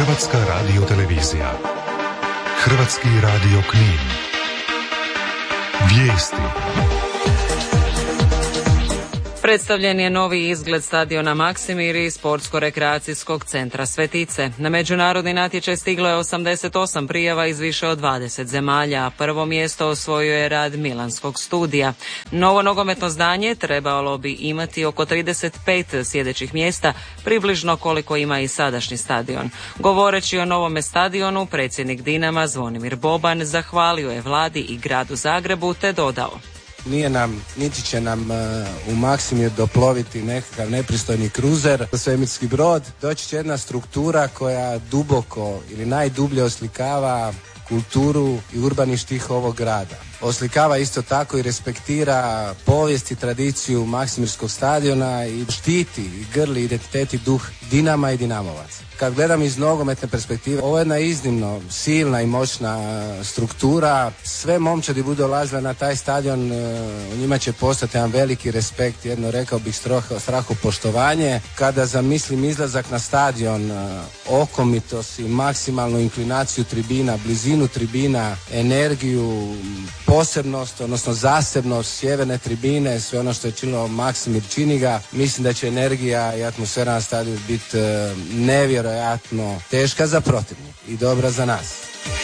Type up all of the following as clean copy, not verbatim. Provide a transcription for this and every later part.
Hrvatska radiotelevizija. Hrvatski radio Knin. Vijesti. Predstavljen je novi izgled stadiona Maksimir i sportsko-rekreacijskog centra Svetice. Na međunarodni natječaj stiglo je 88 prijava iz više od 20 zemalja, a prvo mjesto osvojio je rad Milanskog studija. Novo nogometno zdanje trebalo bi imati oko 35 sjedećih mjesta, približno koliko ima i sadašnji stadion. Govoreći o novome stadionu, predsjednik Dinama Zvonimir Boban zahvalio je vladi i gradu Zagrebu te dodao: Nije nam, niti će nam u Maksimir doploviti nekakav nepristojni kruzer, svemirski brod. Doći će jedna struktura koja duboko ili najdublje oslikava kulturu i urbani štih ovog grada. Oslikava isto tako i respektira povijest i tradiciju Maksimirskog stadiona i štiti i grli identitet i duh Dinama i Dinamovaca. Kad gledam iz nogometne perspektive, ovo je jedna iznimno silna i moćna struktura. Sve momčadi budu dolazile na taj stadion, u njima će postati jedan veliki respekt, jedno rekao bih strahopoštovanje. Kada zamislim izlazak na stadion, okomitost i maksimalnu inklinaciju tribina, blizinu tribina, energiju, posebnost, odnosno zasebnost sjeverne tribine, sve ono što je činilo Maksimir čini ga, mislim da će energija i atmosfera na stadionu biti nevjerojatno teška za protivnik i dobra za nas.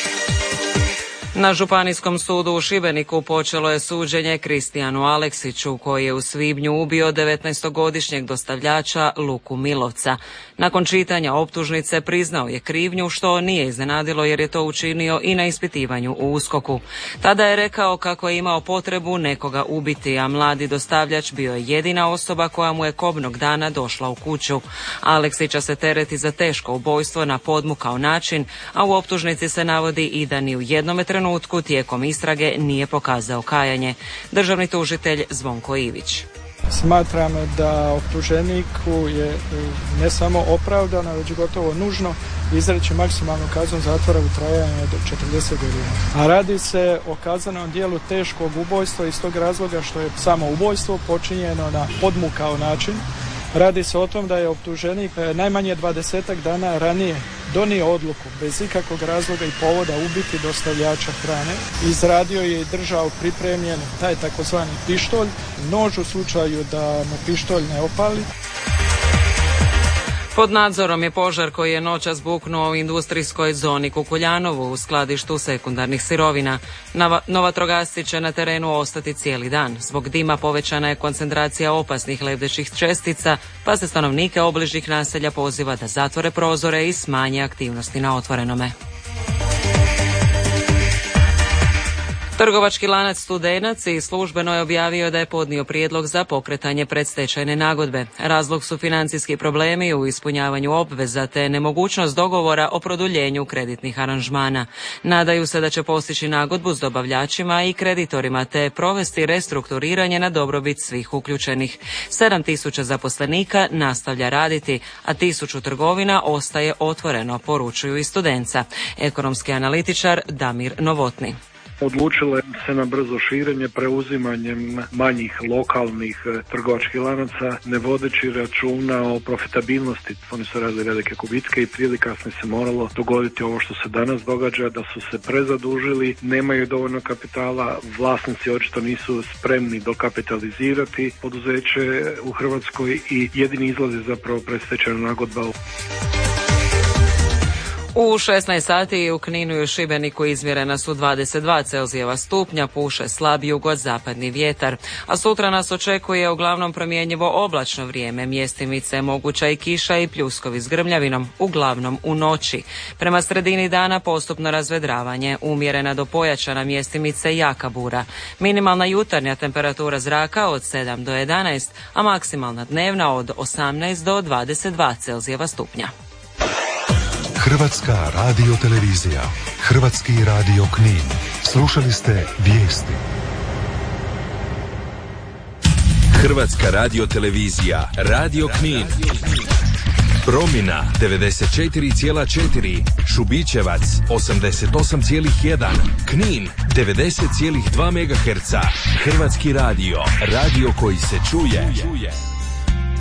Na Županijskom sudu u Šibeniku počelo je suđenje Kristijanu Aleksiću, koji je u svibnju ubio 19-godišnjeg dostavljača Luku Milovca. Nakon čitanja optužnice priznao je krivnju, što nije iznenadilo jer je to učinio i na ispitivanju u USKOK-u. Tada je rekao kako je imao potrebu nekoga ubiti, a mladi dostavljač bio je jedina osoba koja mu je kobnog dana došla u kuću. Aleksića se tereti za teško ubojstvo na podmukao način, a u optužnici se navodi i da ni u jednome trenutku tijekom istrage nije pokazao kajanje. Državni tužitelj Zvonko Ivić: Smatram da optuženiku je ne samo opravdano, već gotovo nužno izreći maksimalnu kaznu zatvora u trajanju do 40 godina. A radi se o kaznenom djelu teškog ubojstva iz tog razloga što je samo ubojstvo počinjeno na podmukao način. Radi se o tom da je optuženik najmanje 20 dana ranije donio odluku bez ikakvog razloga i povoda ubiti dostavljača hrane. Izradio je i držao pripremljen taj takozvani pištolj, nož u slučaju da mu pištolj ne opali. Pod nadzorom je požar koji je noćas buknuo u industrijskoj zoni Kukuljanovu u skladištu sekundarnih sirovina. No vatrogasci će na terenu ostati cijeli dan. Zbog dima povećana je koncentracija opasnih lebdećih čestica, pa se stanovnike obližnjih naselja poziva da zatvore prozore i smanje aktivnosti na otvorenome. Trgovački lanac Studenac i službeno je objavio da je podnio prijedlog za pokretanje predstečajne nagodbe. Razlog su financijski problemi u ispunjavanju obveza te nemogućnost dogovora o produljenju kreditnih aranžmana. Nadaju se da će postići nagodbu s dobavljačima i kreditorima te provesti restrukturiranje na dobrobit svih uključenih. 7.000 zaposlenika nastavlja raditi, a 1.000 trgovina ostaje otvoreno, poručuju i Studenca. Ekonomski analitičar Damir Novotni: Odlučilo je se na brzo širenje preuzimanjem manjih lokalnih trgovačkih lanaca, ne vodeći računa o profitabilnosti. Oni su radili velike gubitke i prije ili kasnije se moralo dogoditi ovo što se danas događa, da su se prezadužili, nemaju dovoljno kapitala, vlasnici očito nisu spremni dokapitalizirati poduzeće u Hrvatskoj i jedini izlaz je zapravo predstečajna nagodba. U 16 sati u Kninu i u Šibeniku izmjerena su 22 Celzijeva stupnja, puše slab jugozapadni vjetar, a sutra nas očekuje uglavnom promjenjivo oblačno vrijeme, mjestimice moguća i kiša i pljuskovi s grmljavinom, uglavnom u noći. Prema sredini dana postupno razvedravanje, umjerena do pojačana mjestimice jaka bura. Minimalna jutarnja temperatura zraka od 7 do 11, a maksimalna dnevna od 18 do 22 Celzijeva stupnja. Hrvatska radiotelevizija. Hrvatski radio Knin. Slušali ste vijesti. Hrvatska radiotelevizija. Radio Knin. Promina 94,4, Šubićevac 88,1, Knin 90,2 MHz. Hrvatski radio. Radio koji se čuje.